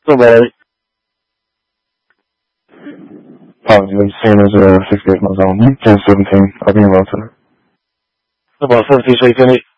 So bad. Positive. Same as 68 months on. 1017. I'll be in Rochester. About 17 straight 10